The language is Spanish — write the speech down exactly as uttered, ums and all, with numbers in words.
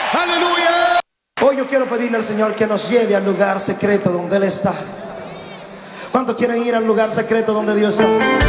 Aleluya. Hoy yo quiero pedirle al Señor que nos lleve al lugar secreto donde Él está. ¿Cuántos quieren ir al lugar secreto donde Dios está?